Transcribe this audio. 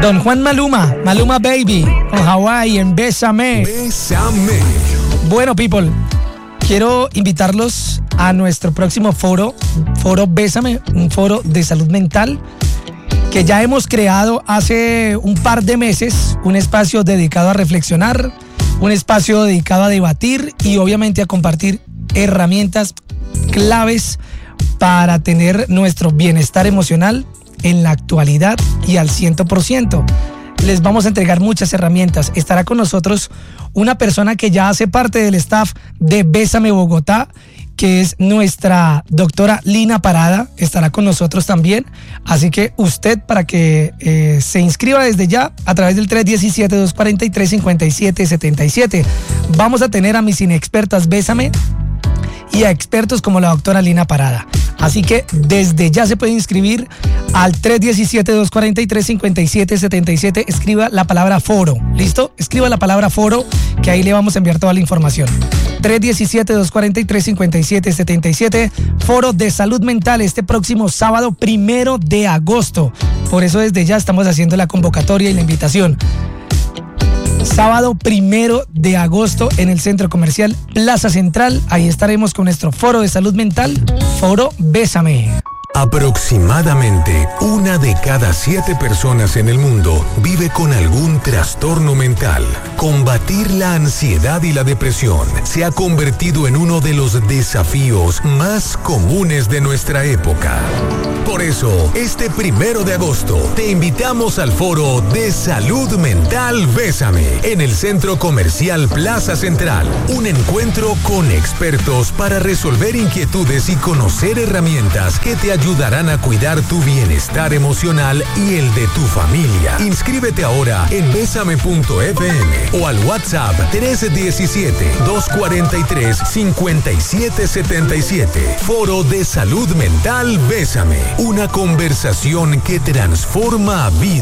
Don Juan Maluma, Maluma Baby, con Hawaii en Bésame. Bésame. Bueno, people, quiero invitarlos a nuestro próximo foro Bésame, un foro de salud mental que ya hemos creado hace un par de meses, un espacio dedicado a reflexionar, un espacio dedicado a debatir y obviamente a compartir herramientas claves para tener nuestro bienestar emocional en la actualidad y al 100%. Les vamos a entregar muchas herramientas. Estará con nosotros una persona que ya hace parte del staff de Bésame Bogotá, que es nuestra doctora Lina Parada. Estará con nosotros también. Así que usted, para que se inscriba desde ya a través del 317-243-5777. Vamos a tener a mis inexpertas Bésame y a expertos como la doctora Lina Parada. Así que desde ya se puede inscribir al 317-243-5777. Escriba la palabra foro. ¿Listo? Escriba la palabra foro, que ahí le vamos a enviar toda la información. 317-243-5777. Foro de salud mental este próximo sábado 1 de agosto. Por eso desde ya estamos haciendo la convocatoria y la invitación. Sábado 1 de agosto en el Centro Comercial Plaza Central. Ahí estaremos con nuestro foro de salud mental, Foro Bésame. Aproximadamente 1 de cada 7 personas en el mundo vive con algún trastorno mental. Combatir la ansiedad y la depresión se ha convertido en uno de los desafíos más comunes de nuestra época. Por eso, este 1 de agosto te invitamos al foro de salud mental Bésame en el Centro Comercial Plaza Central. Un encuentro con expertos para resolver inquietudes y conocer herramientas que te ayudarán a cuidar tu bienestar emocional y el de tu familia. Inscríbete ahora en bésame.fm o al WhatsApp 317-243-5777. Foro de salud mental Bésame. Una conversación que transforma vidas.